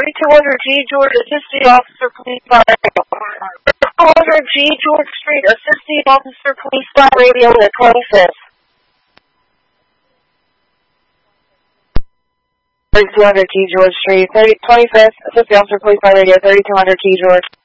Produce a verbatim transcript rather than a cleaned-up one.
thirty-two hundred G George, assisting officer, police by radio. thirty-two hundred G George Street, assisting officer, police by radio at twenty-fifth. thirty-two hundred Key George Street, twenty-fifth, assisting officer, police by radio, thirty-two hundred Key George.